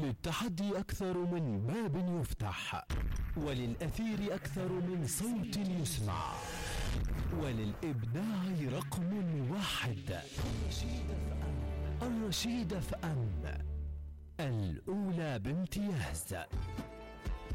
للتحدي أكثر من باب يفتح، وللأثير أكثر من صوت يسمع، وللإبداع رقم واحد. الرشيد FM، الأولى بامتياز.